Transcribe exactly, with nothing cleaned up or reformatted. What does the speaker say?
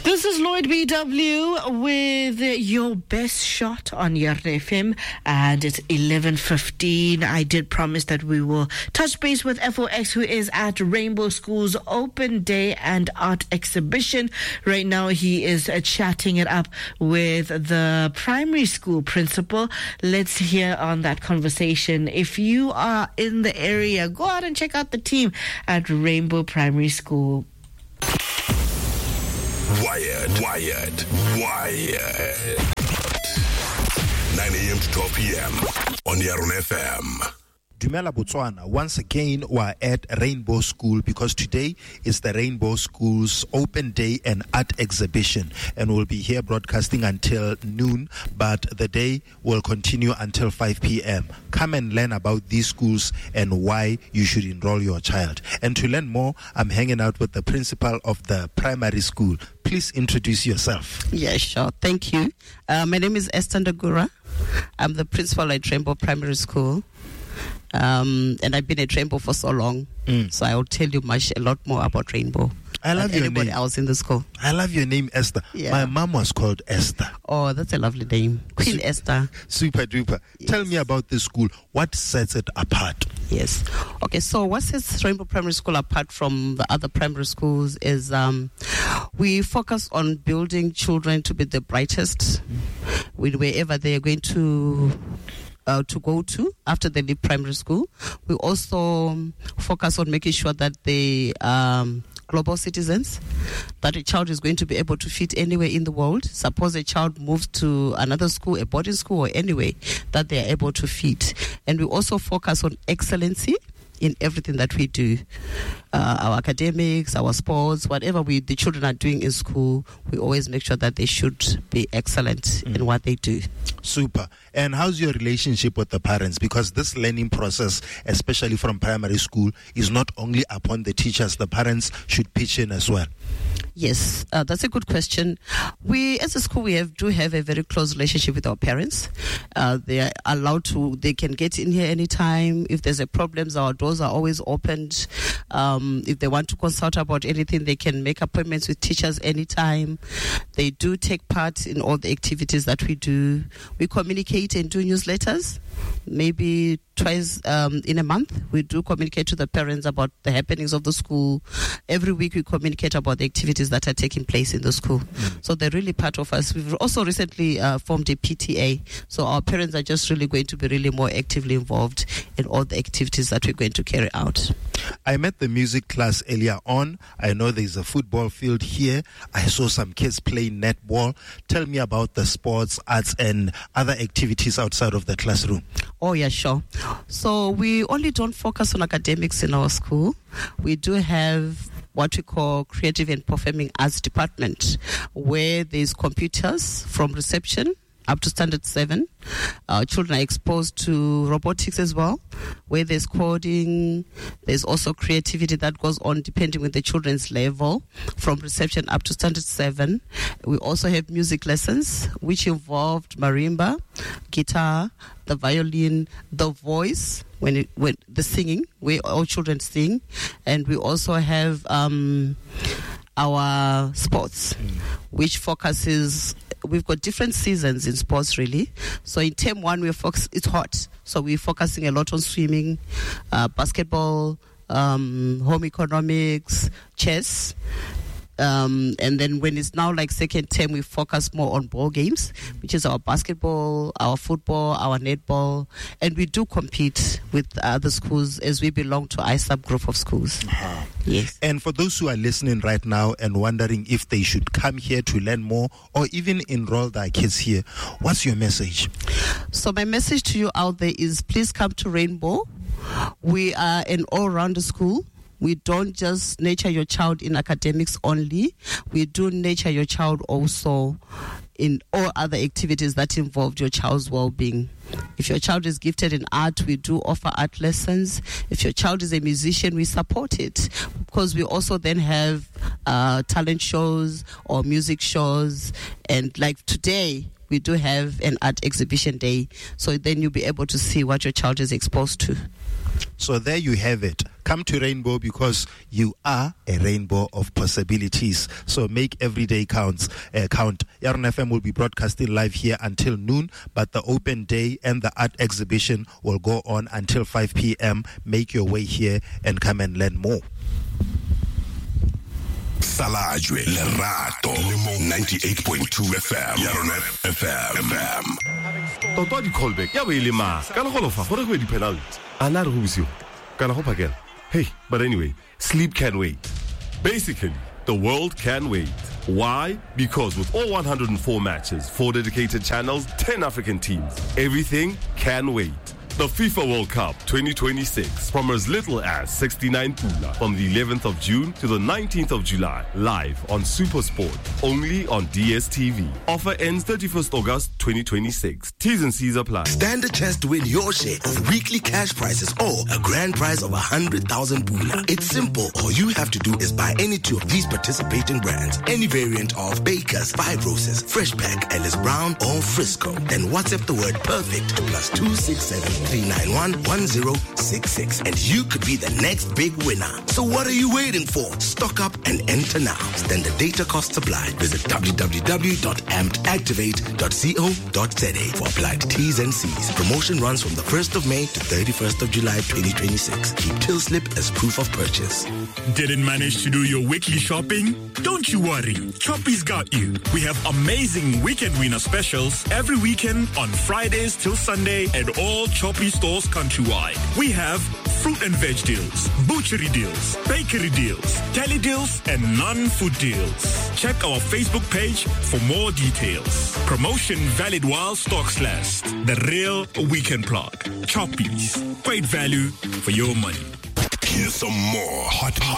This is Lloyd B W with your best shot on Yarn F M, and it's eleven fifteen. I did promise that we will touch base with F O X, who is at Rainbow School's Open Day and Art Exhibition. Right now, he is uh, chatting it up with the primary school principal. Let's hear on that conversation. If you are in the area, go out and check out the team at Rainbow Primary School. Wired, wired, wired. nine a.m. to twelve p.m. on Yarn F M. Dumela Botswana, once again we're at Rainbow School because today is the Rainbow School's Open Day and Art Exhibition, and we'll be here broadcasting until noon, but the day will continue until five p.m. Come and learn about these schools and why you should enroll your child. And to learn more, I'm hanging out with the principal of the primary school. Please introduce yourself. Yeah, sure. Thank you. Uh, my name is Esther Ndagura. I'm the principal at Rainbow Primary School. Um, and I've been at Rainbow for so long, mm. so I'll tell you much, a lot more about Rainbow. I love your anybody name. else in the school. I love your name, Esther. Yeah. My mom was called Esther. Oh, that's a lovely name. Queen Su- Esther. Super duper. Yes. Tell me about this school. What sets it apart? Yes. Okay, so what sets Rainbow Primary School apart from the other primary schools is um, we focus on building children to be the brightest wherever they are going to... Uh, to go to after they leave primary school. We also um, focus on making sure that they um, global citizens, that a child is going to be able to fit anywhere in the world. Suppose a child moves to another school, a boarding school or anyway, that they are able to fit. And we also focus on excellency in everything that we do. Uh, our academics, our sports, whatever we the children are doing in school, we always make sure that they should be excellent mm. in what they do. Super. And how's your relationship with the parents? Because this learning process, especially from primary school, is not only upon the teachers, the parents should pitch in as well. Yes, uh, that's a good question. We, as a school, we have, do have a very close relationship with our parents. Uh, they are allowed to, they can get in here anytime. If there's a problem, our doors are always opened. Um, if they want to consult about anything, they can make appointments with teachers anytime. They do take part in all the activities that we do. We communicate and do newsletters. Maybe twice um, in a month, we do communicate to the parents about the happenings of the school. Every week, we communicate about the activities that are taking place in the school. Mm. So they're really part of us. We've also recently uh, formed a P T A. So our parents are just really going to be really more actively involved in all the activities that we're going to carry out. I met the music class earlier on. I know there's a football field here. I saw some kids playing netball. Tell me about the sports, arts, and other activities outside of the classroom. Oh, yeah, sure. So we only don't focus on academics in our school. We do have what we call creative and performing arts department, where there's computers from reception up to standard seven. Uh, children are exposed to robotics as well, where there's coding. There's also creativity that goes on depending on the children's level, from reception up to standard seven. We also have music lessons, which involved marimba, guitar, the violin, the voice, when it, when the singing, where all children sing. And we also have um, our sports, which focuses... We've got different seasons in sports, really. So in term one, we're focus. It's hot, so we're focusing a lot on swimming, uh, basketball, um, home economics, chess. Um, and then when it's now like second term, we focus more on ball games, which is our basketball, our football, our netball, and we do compete with other schools as we belong to I S A B group of schools. Uh-huh. Yes. And for those who are listening right now and wondering if they should come here to learn more or even enroll their kids here, what's your message? So my message to you out there is please come to Rainbow. We are an all-rounder school. We don't just nurture your child in academics only. We do nurture your child also in all other activities that involve your child's well-being. If your child is gifted in art, we do offer art lessons. If your child is a musician, we support it, because we also then have uh, talent shows or music shows. And like today, we do have an art exhibition day. So then you'll be able to see what your child is exposed to. So there you have it. Come to Rainbow because you are a rainbow of possibilities. So make every day counts. Uh, count. Yarn F M will be broadcasting live here until noon, but the open day and the art exhibition will go on until five p.m. Make your way here and come and learn more. Salajwe Lerato ninety-eight point two F M Yarn F M. Toto di callback ya be le ma kana go lofa gore go di penalty ana re go busio kana go phakela. Hey, but anyway, sleep can wait. Basically, the world can wait. Why? Because with all one hundred four matches, four dedicated channels, ten African teams, everything can wait. The FIFA World Cup twenty twenty-six from as little as sixty-nine pula from the eleventh of June to the nineteenth of July, live on SuperSport, only on D S T V. Offer ends thirty-first August twenty twenty-six. T's and C's apply. Stand a chance to win your share of weekly cash prizes or a grand prize of one hundred thousand pula. It's simple. All you have to do is buy any two of these participating brands, any variant of Baker's, Five Roses, Freshpack, Ellis Brown, or Frisco. Then WhatsApp the word perfect to plus two six seven three nine one one zero six six and you could be the next big winner. So what are you waiting for? Stock up and enter now. Standard data costs apply. Visit w w w dot amped activate dot co dot z a for applied T's and C's. Promotion runs from the first of May to thirty-first of July twenty twenty-six. Keep till slip as proof of purchase. Didn't manage to do your weekly shopping? Don't you worry. Choppy's got you. We have amazing weekend winner specials every weekend on Fridays till Sunday at all Choppy stores countrywide. We have fruit and veg deals, butchery deals, bakery deals, deli deals, and non-food deals. Check our Facebook page for more details. Promotion valid while stocks last. The real weekend plug. Choppies. Great value for your money. Here's some more hot